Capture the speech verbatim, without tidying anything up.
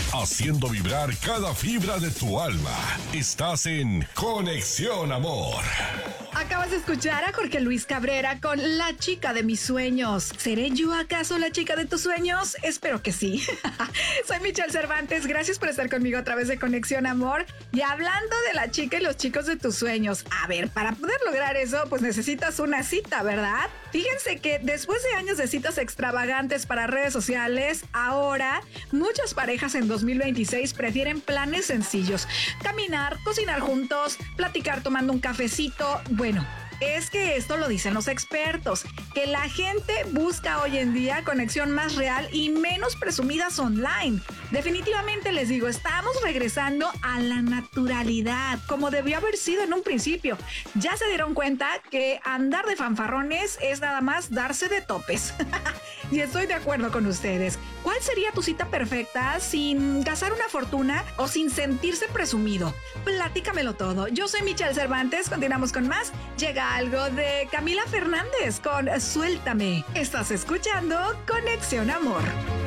haciendo vibrar cada fibra de tu alma. Estás en Conexión Amor. Acabas de escuchar a Jorge Luis Cabrera con La Chica de Mis Sueños. ¿Seré yo acaso la chica de tus sueños? Espero que sí. Soy Michelle Cervantes, gracias por estar conmigo a través de Conexión Amor. Y hablando de la chica y los chicos de tus sueños, a ver, para poder lograr eso, pues necesitas una cita, ¿verdad? Fíjense que después de años de citas extravagantes para redes sociales, ahora muchas parejas en dos mil veintiséis prefieren planes sencillos. Caminar, cocinar juntos, platicar tomando un cafecito. Bueno, es que esto lo dicen los expertos, que la gente busca hoy en día conexión más real y menos presumidas online. Definitivamente les digo, estamos regresando a la naturalidad, como debió haber sido en un principio. Ya se dieron cuenta que andar de fanfarrones es nada más darse de topes. Y estoy de acuerdo con ustedes. ¿Cuál sería tu cita perfecta sin gastar una fortuna o sin sentirse presumido? Platícamelo todo. Yo soy Michelle Cervantes, continuamos con más. Llega algo de Camila Fernández con Suéltame. Estás escuchando Conexión Amor.